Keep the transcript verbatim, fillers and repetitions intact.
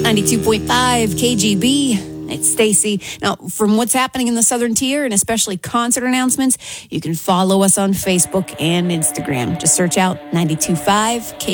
ninety-two point five K G B. It's Stacy. Now, from what's happening in the Southern Tier and especially concert announcements, you can follow us on Facebook and Instagram. Just search out ninety-two point five K G B.